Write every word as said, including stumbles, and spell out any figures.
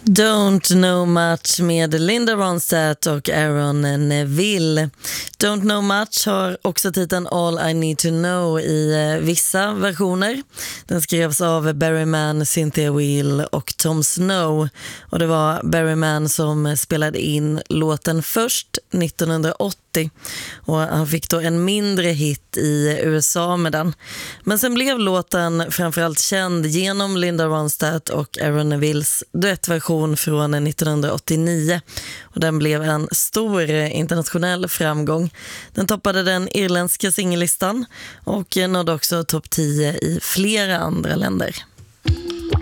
Don't Know Much med Linda Ronstadt och Aaron Neville. Don't Know Much har också titeln All I Need To Know i vissa versioner. Den skrevs av Barry Mann, Cynthia Weil och Tom Snow. Och det var Barry Mann som spelade in låten först nittonhundraåttio. Och han fick då en mindre hit i U S A med den. Men sen blev låten framförallt känd genom Linda Ronstadt och Aaron Nevilles duettversion från nittonhundraåttionio. Och den blev en stor internationell framgång. Den toppade den irländska singellistan och nådde också topp tio i flera andra länder.